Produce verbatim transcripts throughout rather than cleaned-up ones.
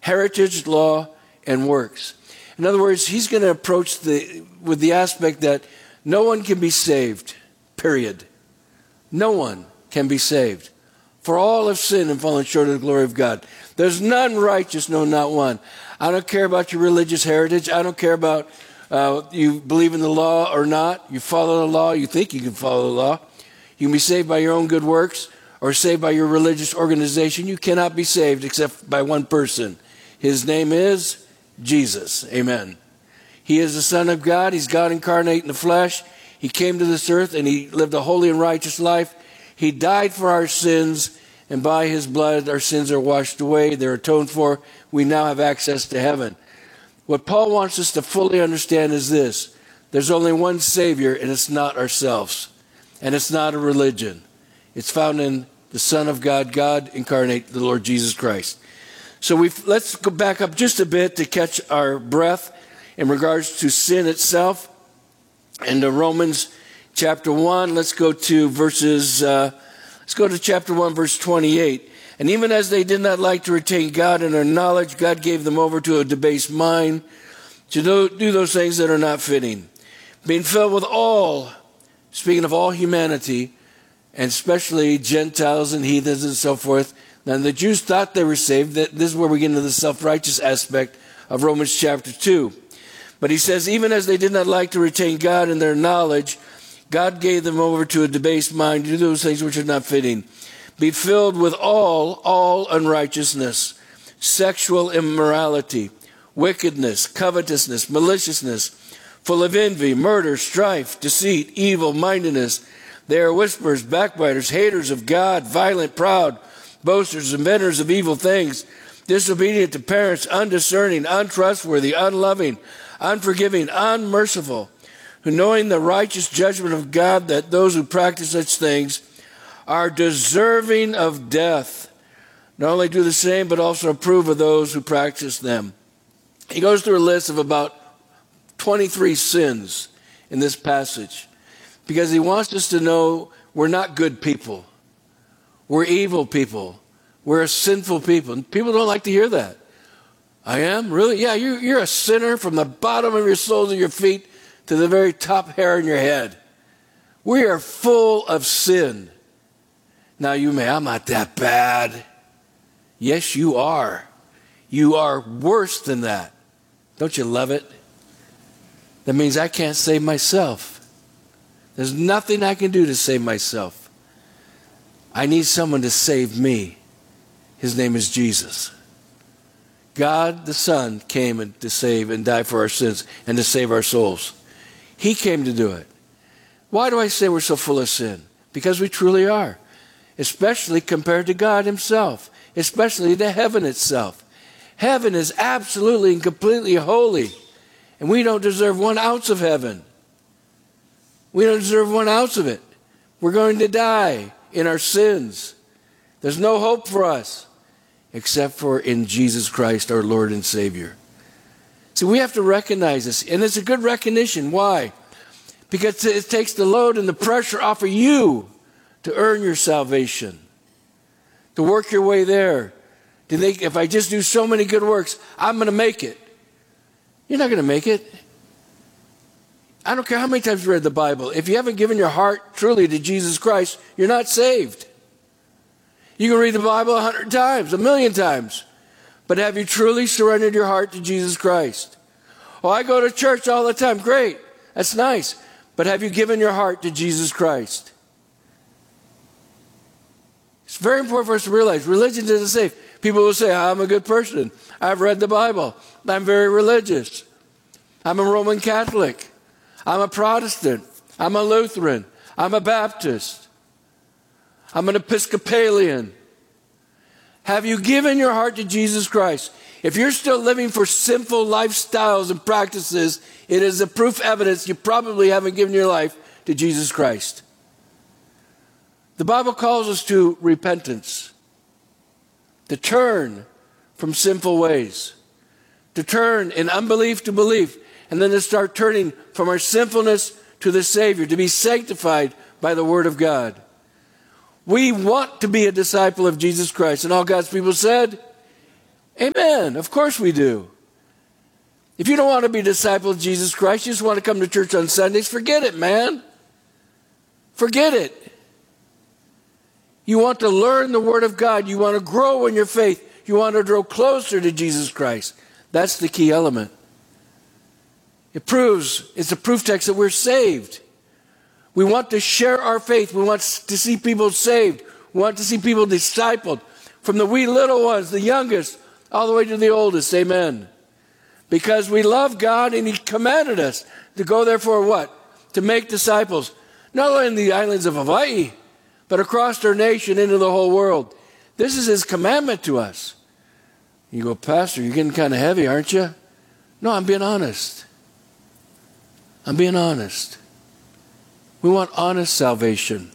heritage, law, and works. In other words, he's going to approach the with the aspect that no one can be saved, period. No one can be saved. For all have sinned and fallen short of the glory of God. There's none righteous, no, not one. I don't care about your religious heritage. I don't care about uh, you believe in the law or not. You follow the law. You think you can follow the law. You can be saved by your own good works or saved by your religious organization. You cannot be saved except by one person. His name is Jesus. Amen. He is the Son of God. He's God incarnate in the flesh. He came to this earth and he lived a holy and righteous life. He died for our sins, and by his blood our sins are washed away. They're atoned for. We now have access to heaven. What Paul wants us to fully understand is this. There's only one Savior, and it's not ourselves. And it's not a religion. It's found in the Son of God, God incarnate, the Lord Jesus Christ. So we've, let's go back up just a bit to catch our breath in regards to sin itself. And to Romans chapter one, let's go to verses, uh, let's go to chapter one, verse twenty-eight. And even as they did not like to retain God in their knowledge, God gave them over to a debased mind to do, do those things that are not fitting. Being filled with all, speaking of all humanity, and especially Gentiles and heathens and so forth. Now the Jews thought they were saved. That this is where we get into the self-righteous aspect of Romans chapter two. But he says, even as they did not like to retain God in their knowledge, God gave them over to a debased mind to do those things which are not fitting. Be filled with all, all unrighteousness, sexual immorality, wickedness, covetousness, maliciousness, full of envy, murder, strife, deceit, evil-mindedness. They are whisperers, backbiters, haters of God, violent, proud, boasters, inventors of evil things, disobedient to parents, undiscerning, untrustworthy, unloving, unforgiving, unmerciful, who knowing the righteous judgment of God that those who practice such things are deserving of death, not only do the same, but also approve of those who practice them. He goes through a list of about twenty-three sins in this passage because he wants us to know we're not good people. We're evil people. We're a sinful people. And people don't like to hear that. I am? Really? Yeah, you're, you're a sinner from the bottom of your soles of your feet to the very top hair in your head. We are full of sin. Now you may, I'm not that bad. Yes, you are. You are worse than that. Don't you love it? That means I can't save myself. There's nothing I can do to save myself. I need someone to save me. His name is Jesus. God the Son came and to save and die for our sins and to save our souls. He came to do it. Why do I say we're so full of sin? Because we truly are. Especially compared to God himself. Especially to heaven itself. Heaven is absolutely and completely holy. And we don't deserve one ounce of heaven. We don't deserve one ounce of it. We're going to die in our sins. There's no hope for us except for in Jesus Christ, our Lord and Savior. So we have to recognize this. And it's a good recognition. Why? Because it takes the load and the pressure off of you to earn your salvation. To work your way there. To think, if I just do so many good works, I'm going to make it. You're not going to make it. I don't care how many times you read the Bible. If you haven't given your heart truly to Jesus Christ, you're not saved. You can read the Bible a hundred times, a million times. But have you truly surrendered your heart to Jesus Christ? Oh, I go to church all the time. Great. That's nice. But have you given your heart to Jesus Christ? It's very important for us to realize religion doesn't save. People will say, I'm a good person. I've read the Bible. I'm very religious. I'm a Roman Catholic. I'm a Protestant. I'm a Lutheran. I'm a Baptist. I'm an Episcopalian. Have you given your heart to Jesus Christ? If you're still living for sinful lifestyles and practices, it is a proof evidence you probably haven't given your life to Jesus Christ. The Bible calls us to repentance, to turn from sinful ways, to turn in unbelief to belief, and then to start turning from our sinfulness to the Savior, to be sanctified by the Word of God. We want to be a disciple of Jesus Christ. And all God's people said, Amen. Of course we do. If you don't want to be a disciple of Jesus Christ, you just want to come to church on Sundays, forget it, man. Forget it. You want to learn the Word of God. You want to grow in your faith. You want to grow closer to Jesus Christ. That's the key element. It proves, it's a proof text that we're saved. We want to share our faith. We want to see people saved. We want to see people discipled. From the wee little ones, the youngest, all the way to the oldest. Amen. Because we love God and He commanded us to go therefore what? To make disciples. Not only in the islands of Hawaii, but across our nation into the whole world. This is His commandment to us. You go, Pastor, you're getting kind of heavy, aren't you? No, I'm being honest. I'm being honest. We want honest salvation.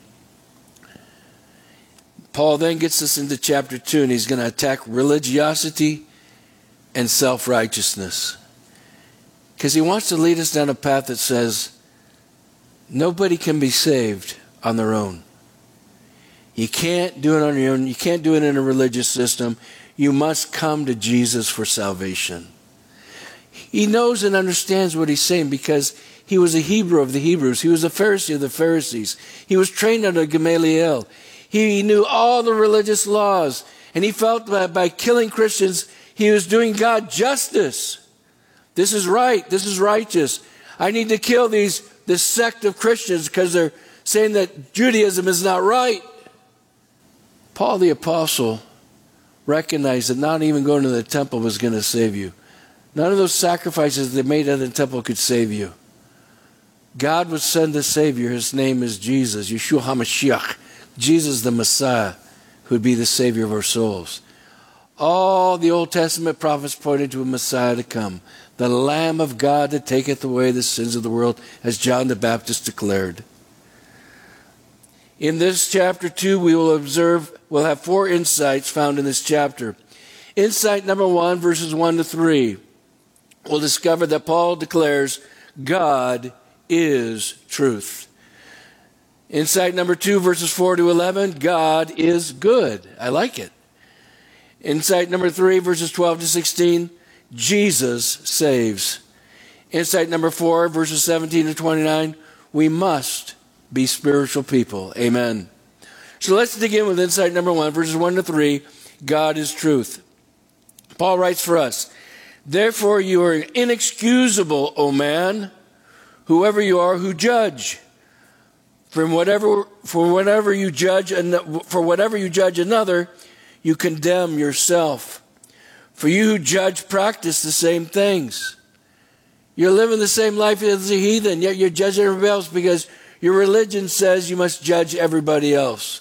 Paul then gets us into chapter two, and he's going to attack religiosity and self-righteousness. Because he wants to lead us down a path that says, nobody can be saved on their own. You can't do it on your own. You can't do it in a religious system. You must come to Jesus for salvation. He knows and understands what he's saying because he was a Hebrew of the Hebrews. He was a Pharisee of the Pharisees. He was trained under Gamaliel. He knew all the religious laws. And he felt that by killing Christians, he was doing God justice. This is right. This is righteous. I need to kill these this sect of Christians because they're saying that Judaism is not right. Paul the Apostle recognized that not even going to the temple was going to save you. None of those sacrifices they made at the temple could save you. God would send a Savior. His name is Jesus, Yeshua HaMashiach. Jesus the Messiah, who would be the Savior of our souls. All the Old Testament prophets pointed to a Messiah to come, the Lamb of God that taketh away the sins of the world, as John the Baptist declared. In this chapter two, we will observe, we'll have four insights found in this chapter. Insight number one, verses one to three. We'll discover that Paul declares, God is truth. Insight number two, verses four to eleven, God is good. I like it. Insight number three, verses twelve to sixteen, Jesus saves. Insight number four, verses seventeen to twenty-nine, we must be spiritual people. Amen. So let's dig in with insight number one, verses one to three, God is truth. Paul writes for us, therefore you are inexcusable, O man, whoever you are who judge. From whatever, for whatever you judge, for whatever you judge another, you condemn yourself. For you who judge practice the same things. You're living the same life as a heathen, yet you're judging everybody else because your religion says you must judge everybody else.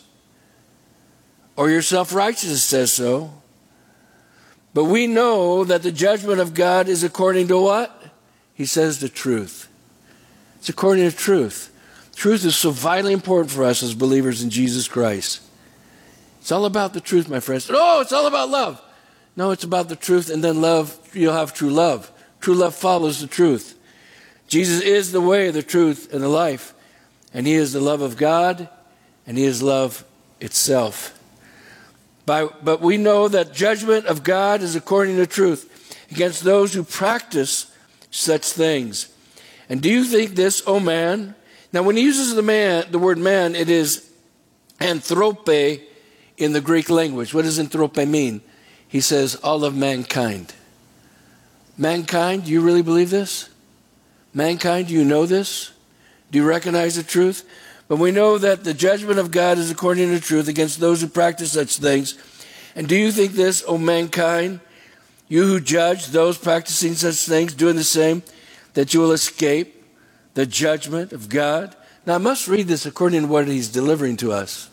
Or your self-righteousness says so. But we know that the judgment of God is according to what? He says the truth. It's according to truth. Truth is so vitally important for us as believers in Jesus Christ. It's all about the truth, my friends. Oh, it's all about love. No, it's about the truth, and then love, you'll have true love. True love follows the truth. Jesus is the way, the truth, and the life. And He is the love of God, and He is love itself. By, but we know that judgment of God is according to truth against those who practice such things. And do you think this, O man? Now, when he uses the man, the word man, it is anthrope in the Greek language. What does anthrope mean? He says, all of mankind. Mankind, do you really believe this? Mankind, do you know this? Do you recognize the truth? But we know that the judgment of God is according to truth against those who practice such things. And do you think this, O mankind, you who judge those practicing such things, doing the same, that you will escape the judgment of God? Now, I must read this according to what He's delivering to us.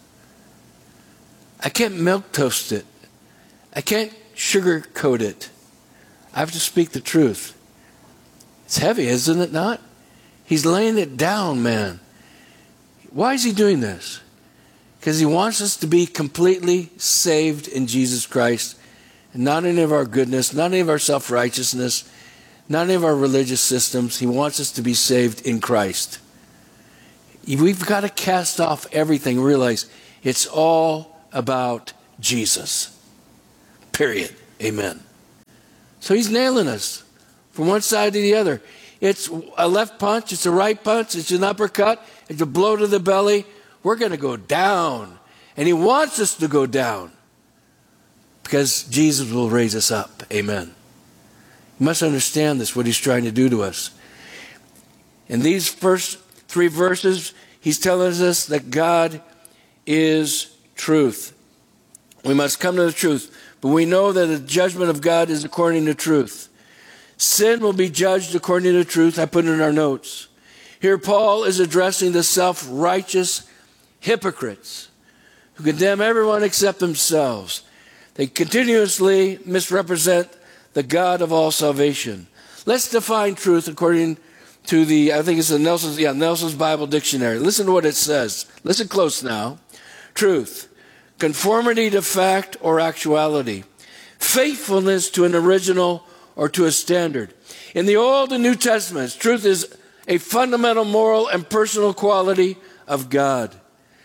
I can't milquetoast it. I can't sugarcoat it. I have to speak the truth. It's heavy, isn't it not? He's laying it down, man. Why is He doing this? Because He wants us to be completely saved in Jesus Christ. And not any of our goodness, not any of our self-righteousness, not any of our religious systems. He wants us to be saved in Christ. We've got to cast off everything and realize it's all about Jesus. Period. Amen. So he's nailing us from one side to the other. It's a left punch, it's a right punch, it's an uppercut, it's a blow to the belly. We're going to go down. And he wants us to go down because Jesus will raise us up. Amen. You must understand this, what he's trying to do to us. In these first three verses, he's telling us that God is truth. We must come to the truth. But we know that the judgment of God is according to truth. Sin will be judged according to truth. I put it in our notes. Here Paul is addressing the self-righteous hypocrites who condemn everyone except themselves. They continuously misrepresent the God of all salvation. Let's define truth according to the, I think it's the Nelson's, yeah, Nelson's Bible Dictionary. Listen to what it says. Listen close now. Truth, conformity to fact or actuality, faithfulness to an original or to a standard. In the Old and New Testaments, truth is a fundamental moral and personal quality of God.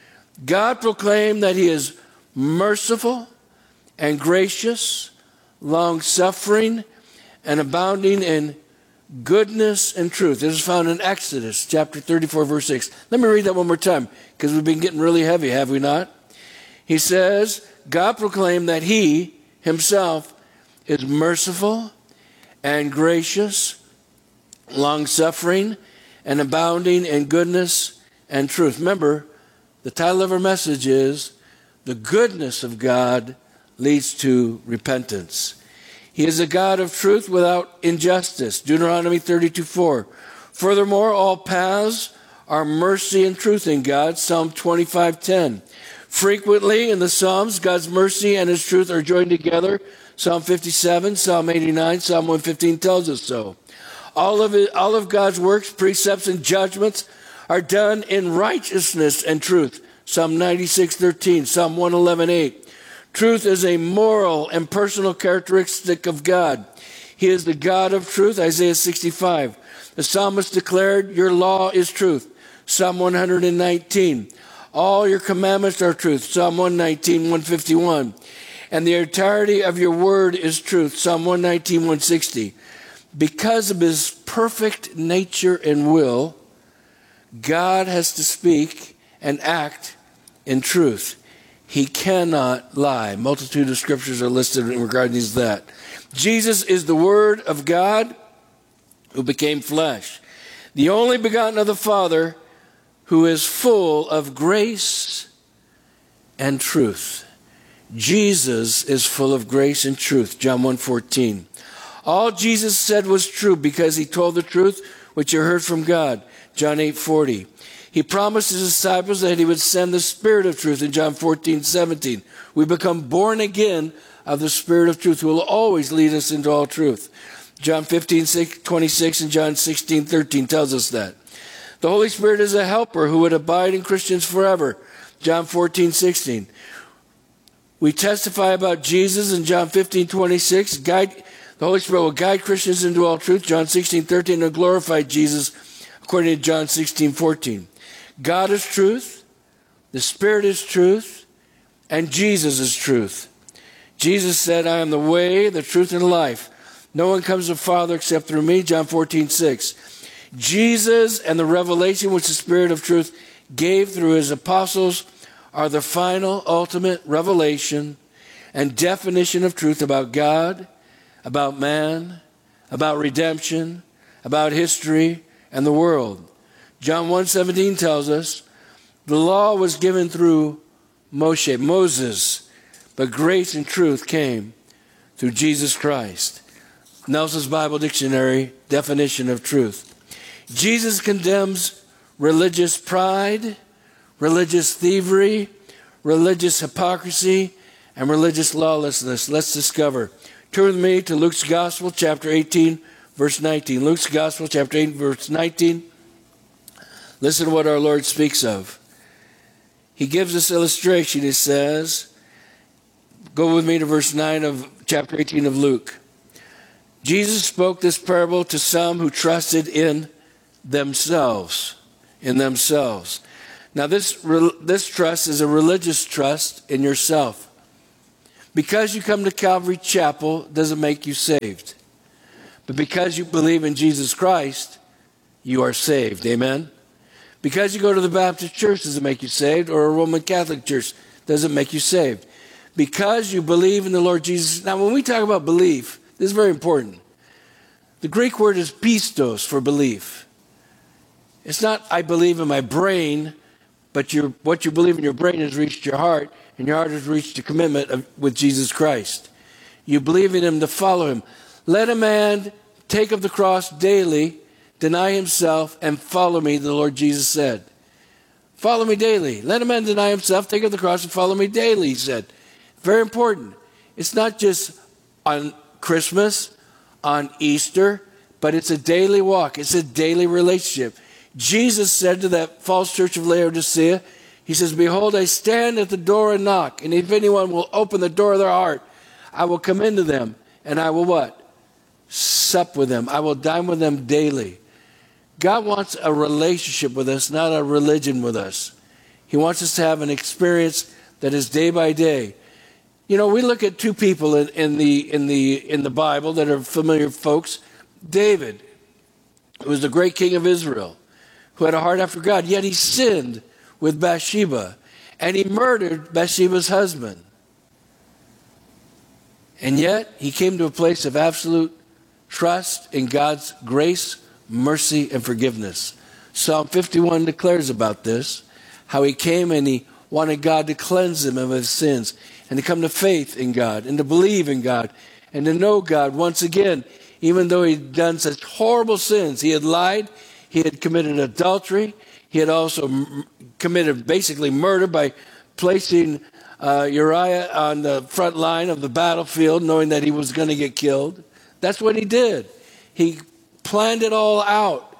God proclaimed that he is merciful and gracious, long-suffering, and abounding in goodness and truth. This is found in Exodus chapter thirty-four, verse six. Let me read that one more time, because we've been getting really heavy, have we not? He says, God proclaimed that he himself is merciful and gracious, long-suffering, and abounding in goodness and truth. Remember, the title of our message is, The Goodness of God Leads to Repentance. He is a God of truth without injustice. Deuteronomy thirty-two four. Furthermore, all paths are mercy and truth in God. Psalm twenty-five ten. Frequently in the Psalms, God's mercy and his truth are joined together. Psalm fifty-seven, Psalm eighty-nine, Psalm one fifteen tells us so. All of it, all of God's works, precepts, and judgments are done in righteousness and truth. Psalm ninety-six thirteen, Psalm one eleven eight. Truth is a moral and personal characteristic of God. He is the God of truth, Isaiah sixty-five. The psalmist declared, your law is truth. Psalm one nineteen. All your commandments are truth. Psalm one nineteen, one fifty-one. And the entirety of your word is truth. Psalm one nineteen, one sixty. Because of his perfect nature and will, God has to speak and act in truth. He cannot lie. Multitude of scriptures are listed regarding that. Jesus is the Word of God who became flesh, the only begotten of the Father, who is full of grace and truth. Jesus is full of grace and truth. John one fourteen. All Jesus said was true because he told the truth which you heard from God. John eight forty. He promised his disciples that he would send the Spirit of truth in John fourteen seventeen. We become born again of the Spirit of truth who will always lead us into all truth. John fifteen twenty-six and John sixteen thirteen tells us that. The Holy Spirit is a helper who would abide in Christians forever. John fourteen sixteen. We testify about Jesus in John fifteen twenty-six. Guide, the Holy Spirit will guide Christians into all truth. John sixteen thirteen, and glorify Jesus according to John sixteen fourteen. God is truth, the Spirit is truth, and Jesus is truth. Jesus said, I am the way, the truth, and the life. No one comes to the Father except through me. John fourteen six. Jesus and the revelation which the Spirit of truth gave through his apostles are the final, ultimate revelation and definition of truth about God, about man, about redemption, about history, and the world. John one seventeen tells us, the law was given through Moshe, Moses, but grace and truth came through Jesus Christ. Nelson's Bible Dictionary, definition of truth. Jesus condemns religious pride, religious thievery, religious hypocrisy, and religious lawlessness. Let's discover. Turn with me to Luke's Gospel, chapter eighteen, verse nineteen. Luke's Gospel, chapter eight, verse nineteen. Listen to what our Lord speaks of. He gives this illustration. He says, go with me to verse nine of chapter eighteen of Luke. Jesus spoke this parable to some who trusted in themselves, in themselves. Now this, this trust is a religious trust in yourself. Because you come to Calvary Chapel doesn't make you saved. But because you believe in Jesus Christ, you are saved. Amen? Because you go to the Baptist church doesn't make you saved, or a Roman Catholic church doesn't make you saved. Because you believe in the Lord Jesus. Now, when we talk about belief, this is very important. The Greek word is pistos for belief. It's not I believe in my brain, but your, what you believe in your brain has reached your heart, and your heart has reached a commitment of, with Jesus Christ. You believe in him to follow him. Let a man take up the cross daily, deny himself, and follow me, the Lord Jesus said. Follow me daily. Let a man deny himself, take up the cross, and follow me daily, he said. Very important. It's not just on Christmas, on Easter, but it's a daily walk. It's a daily relationship. Jesus said to that false church of Laodicea, he says, behold, I stand at the door and knock, and if anyone will open the door of their heart, I will come into them, and I will what? Sup with them. I will dine with them daily. God wants a relationship with us, not a religion with us. He wants us to have an experience that is day by day. You know, we look at two people in, in the in the in the Bible that are familiar folks. David, who was the great king of Israel, who had a heart after God, yet he sinned with Bathsheba, and he murdered Bathsheba's husband. And yet he came to a place of absolute trust in God's grace, mercy, and forgiveness. Psalm fifty-one declares about this, how he came and he wanted God to cleanse him of his sins, and to come to faith in God, and to believe in God, and to know God once again, even though he'd done such horrible sins. He had lied, he had committed adultery, he had also m- committed basically murder by placing uh, Uriah on the front line of the battlefield, knowing that he was going to get killed. That's what he did. He planned it all out.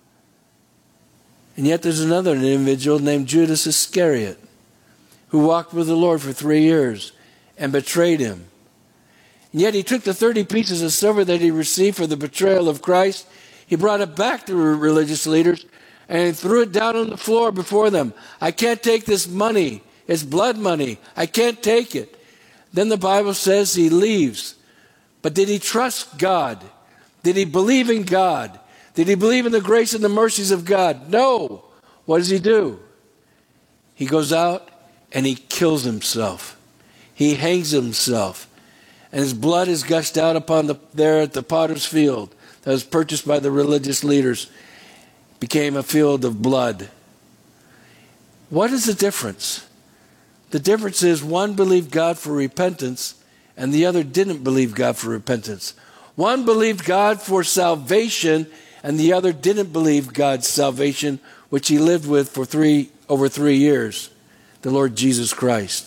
And yet there's another individual named Judas Iscariot, who walked with the Lord for three years and betrayed him. And yet he took the thirty pieces of silver that he received for the betrayal of Christ, he brought it back to the religious leaders and threw it down on the floor before them. I can't take this money. It's blood money. I can't take it. Then the Bible says he leaves. But did he trust God? Did he believe in God? Did he believe in the grace and the mercies of God? No. What does he do? He goes out and he kills himself. He hangs himself. And his blood is gushed out upon the there at the potter's field that was purchased by the religious leaders. It became a field of blood. What is the difference? The difference is one believed God for repentance and the other didn't believe God for repentance. One believed God for salvation and the other didn't believe God's salvation, which he lived with for three over three years, the Lord Jesus Christ.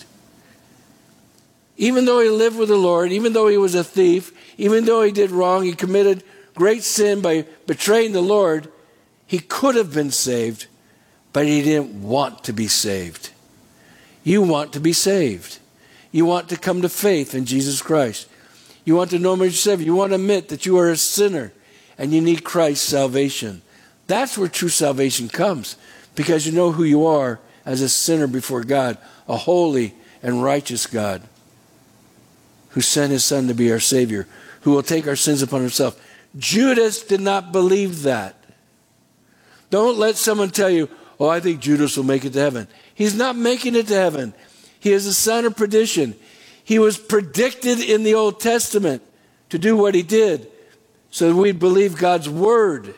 Even though he lived with the Lord, even though he was a thief, even though he did wrong, he committed great sin by betraying the Lord, he could have been saved, but he didn't want to be saved. You want to be saved. You want to come to faith in Jesus Christ. You want to know him as your Savior. You want to admit that you are a sinner and you need Christ's salvation. That's where true salvation comes, because you know who you are as a sinner before God, a holy and righteous God who sent his Son to be our Savior, who will take our sins upon himself. Judas did not believe that. Don't let someone tell you, oh, I think Judas will make it to heaven. He's not making it to heaven. He is a son of perdition. He was predicted in the Old Testament to do what he did so that we'd believe God's word.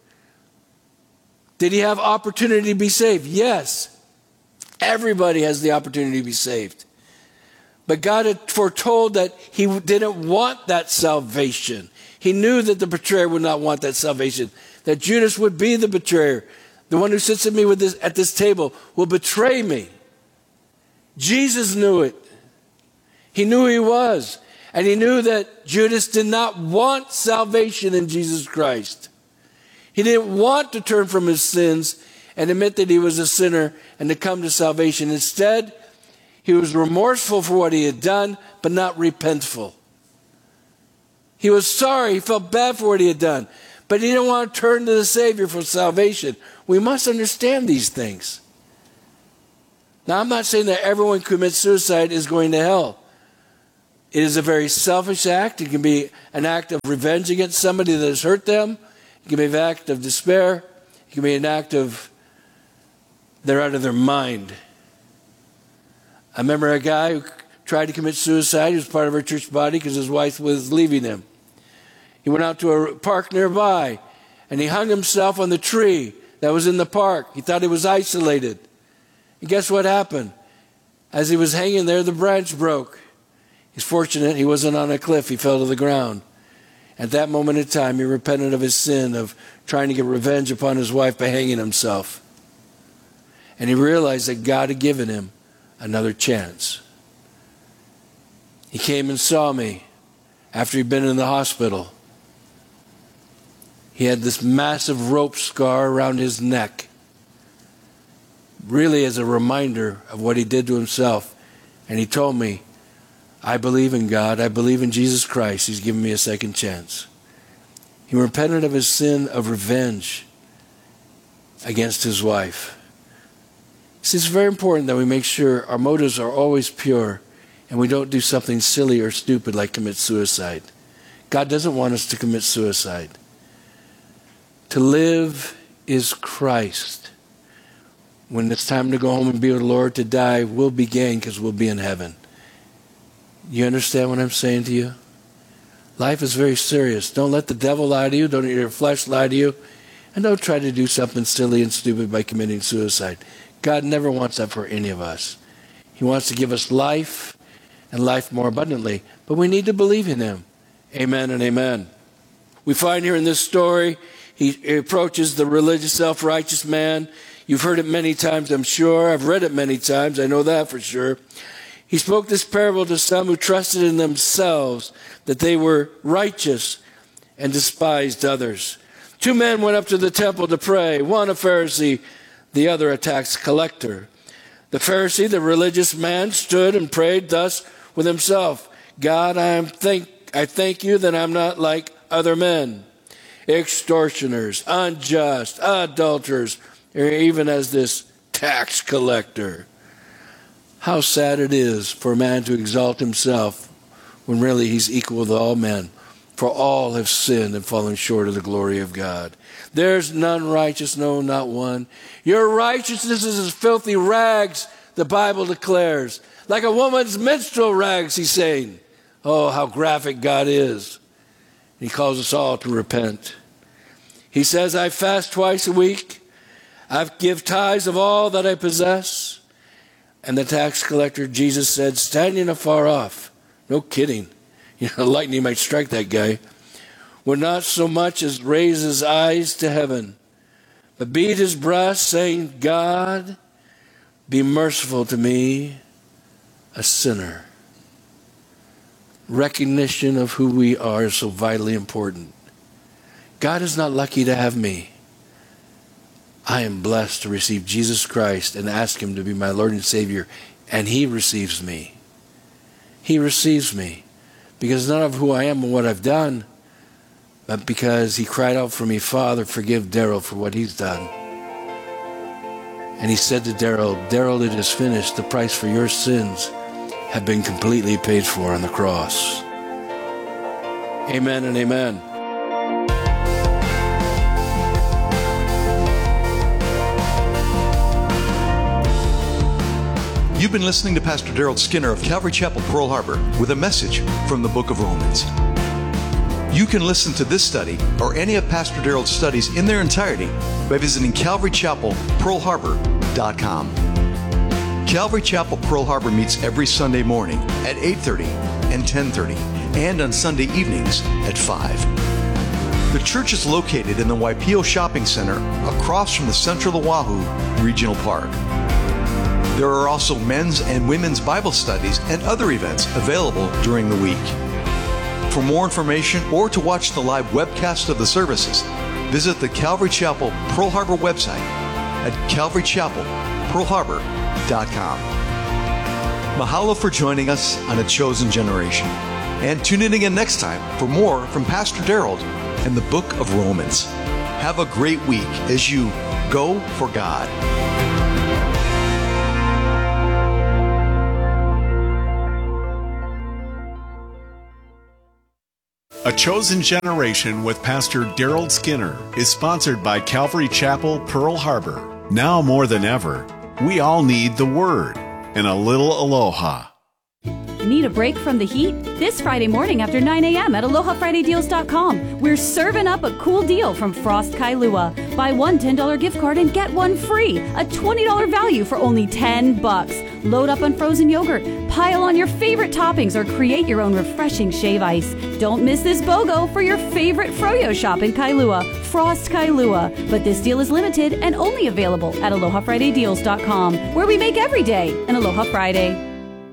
Did he have opportunity to be saved? Yes. Everybody has the opportunity to be saved. But God had foretold that he didn't want that salvation. He knew that the betrayer would not want that salvation, that Judas would be the betrayer. The one who sits at me with this, at this table will betray me. Jesus knew it. He knew who he was. And he knew that Judas did not want salvation in Jesus Christ. He didn't want to turn from his sins and admit that he was a sinner and to come to salvation. Instead, he was remorseful for what he had done, but not repentful. He was sorry. He felt bad for what he had done. But he didn't want to turn to the Savior for salvation. We must understand these things. Now, I'm not saying that everyone who commits suicide is going to hell. It is a very selfish act. It can be an act of revenge against somebody that has hurt them. It can be an act of despair. It can be an act of they're out of their mind. I remember a guy who tried to commit suicide. He was part of our church body because his wife was leaving him. He went out to a park nearby, and he hung himself on the tree that was in the park. He thought he was isolated. And guess what happened? As he was hanging there, the branch broke. He's fortunate he wasn't on a cliff. He fell to the ground. At that moment in time, he repented of his sin of trying to get revenge upon his wife by hanging himself. And he realized that God had given him another chance. He came and saw me after he'd been in the hospital. He had this massive rope scar around his neck, really as a reminder of what he did to himself. And he told me, I believe in God. I believe in Jesus Christ. He's given me a second chance. He repented of his sin of revenge against his wife. See, it's very important that we make sure our motives are always pure and we don't do something silly or stupid like commit suicide. God doesn't want us to commit suicide. To live is Christ. When it's time to go home and be with the Lord, to die will be gain because we'll be in heaven. You understand what I'm saying to you? Life is very serious. Don't let the devil lie to you. Don't let your flesh lie to you. And don't try to do something silly and stupid by committing suicide. God never wants that for any of us. He wants to give us life and life more abundantly. But we need to believe in him. Amen and amen. We find here in this story, he approaches the religious, self-righteous man. You've heard it many times, I'm sure. I've read it many times. I know that for sure. He spoke this parable to some who trusted in themselves that they were righteous and despised others. Two men went up to the temple to pray, one a Pharisee, the other a tax collector. The Pharisee, the religious man, stood and prayed thus with himself, God, I am thank, I thank you that I'm not like other men, extortioners, unjust, adulterers, or even as this tax collector. How sad it is for a man to exalt himself when really he's equal with all men. For all have sinned and fallen short of the glory of God. There's none righteous, no, not one. Your righteousness is as filthy rags, the Bible declares. Like a woman's menstrual rags, he's saying. Oh, how graphic God is. He calls us all to repent. He says, I fast twice a week. I give tithes of all that I possess. And the tax collector, Jesus said, standing afar off, no kidding, you know, lightning might strike that guy, would not so much as raise his eyes to heaven, but beat his breast, saying, God, be merciful to me, a sinner. Recognition of who we are is so vitally important. God is not lucky to have me. I am blessed to receive Jesus Christ and ask him to be my Lord and Savior, and he receives me. He receives me because not of who I am and what I've done, but because he cried out for me, Father, forgive Daryl for what he's done. And he said to Daryl, Daryl, it is finished. The price for your sins have been completely paid for on the cross. Amen and amen. You've been listening to Pastor Daryl Skinner of Calvary Chapel, Pearl Harbor, with a message from the book of Romans. You can listen to this study or any of Pastor Daryl's studies in their entirety by visiting calvary chapel pearl harbor dot com. Calvary Chapel, Pearl Harbor meets every Sunday morning at eight thirty and ten thirty, and on Sunday evenings at five. The church is located in the Waipio Shopping Center across from the Central Oahu Regional Park. There are also men's and women's Bible studies and other events available during the week. For more information or to watch the live webcast of the services, visit the Calvary Chapel Pearl Harbor website at calvary chapel pearl harbor dot com. Mahalo for joining us on A Chosen Generation. And tune in again next time for more from Pastor Daryl and the book of Romans. Have a great week as you go for God. A Chosen Generation with Pastor Daryl Skinner is sponsored by Calvary Chapel, Pearl Harbor. Now more than ever, we all need the Word and a little aloha. Need a break from the heat? This Friday morning after nine a.m. at aloha friday deals dot com, we're serving up a cool deal from Frost Kailua. Buy one ten dollars gift card and get one free. A twenty dollars value for only ten bucks. Load up on frozen yogurt, pile on your favorite toppings, or create your own refreshing shave ice. Don't miss this BOGO for your favorite froyo shop in Kailua, Frost Kailua. But this deal is limited and only available at aloha friday deals dot com, where we make every day an Aloha Friday.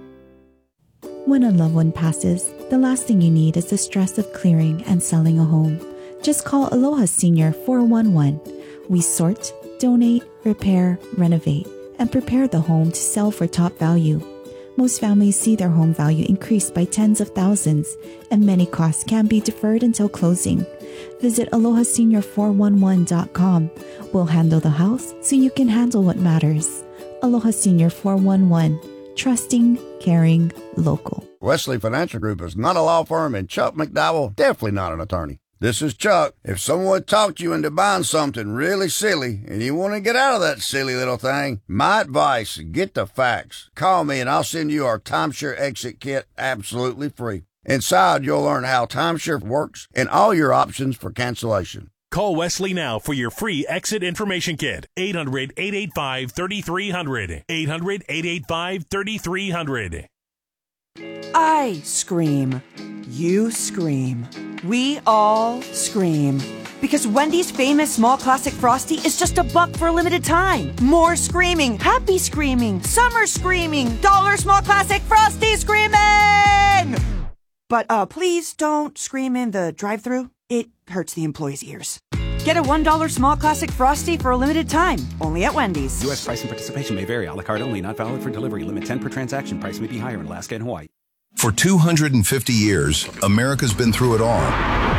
When a loved one passes, the last thing you need is the stress of clearing and selling a home. Just call Aloha Senior four one one. We sort, donate, repair, renovate, and prepare the home to sell for top value. Most families see their home value increase by tens of thousands, and many costs can be deferred until closing. Visit aloha senior four one one dot com. We'll handle the house so you can handle what matters. Aloha Senior four one one. Trusting, caring, local. Wesley Financial Group is not a law firm, and Chuck McDowell definitely not an attorney. This is Chuck. If someone talked you into buying something really silly and you want to get out of that silly little thing, my advice, get the facts. Call me and I'll send you our timeshare exit kit absolutely free. Inside, you'll learn how timeshare works and all your options for cancellation. Call Wesley now for your free exit information kit. eight hundred, eight eight five, three three zero zero. eight hundred, eight eight five, three three zero zero. I scream. You scream. We all scream. Because Wendy's famous small classic Frosty is just a buck for a limited time. More screaming, happy screaming, summer screaming, dollar small classic Frosty screaming! But uh, please don't scream in the drive-thru. It hurts the employees' ears. Get a one dollar small classic Frosty for a limited time, only at Wendy's. U S price and participation may vary. A la carte only, not valid for delivery. Limit ten per transaction. Price may be higher in Alaska and Hawaii. For two hundred fifty years, America's been through it all.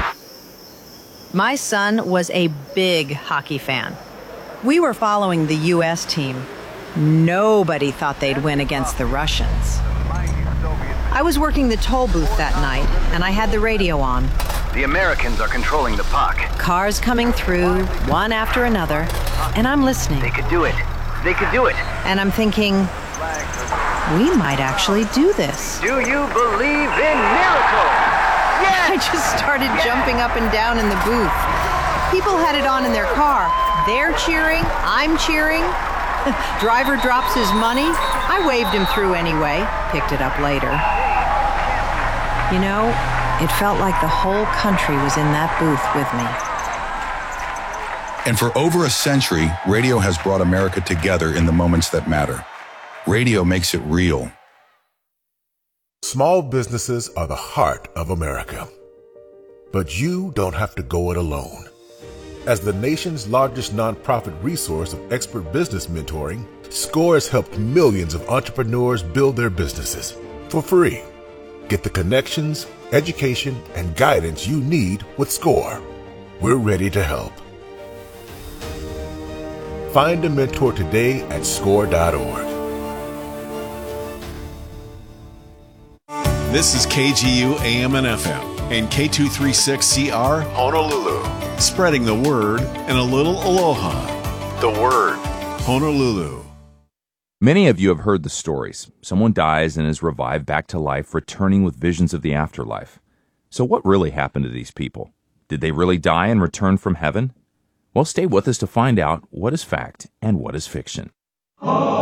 My son was a big hockey fan. We were following the U S team. Nobody thought they'd win against the Russians. I was working the toll booth that night, and I had the radio on. The Americans are controlling the puck. Cars coming through, one after another, and I'm listening. They could do it. They could do it. And I'm thinking, we might actually do this. Do you believe in miracles? Yes! I just started yes! jumping up and down in the booth. People had it on in their car. They're cheering. I'm cheering. Driver drops his money. I waved him through anyway. Picked it up later. You know, it felt like the whole country was in that booth with me. And for over a century, radio has brought America together in the moments that matter. Radio makes it real. Small businesses are the heart of America. But you don't have to go it alone. As the nation's largest nonprofit resource of expert business mentoring, SCORE has helped millions of entrepreneurs build their businesses for free. Get the connections, education, and guidance you need with SCORE. We're ready to help. Find a mentor today at score dot org. This is K G U A M and F M and K two thirty-six C R Honolulu. Spreading the word and a little aloha. The word. Honolulu. Many of you have heard the stories. Someone dies and is revived back to life, returning with visions of the afterlife. So what really happened to these people? Did they really die and return from heaven? Well, stay with us to find out what is fact and what is fiction.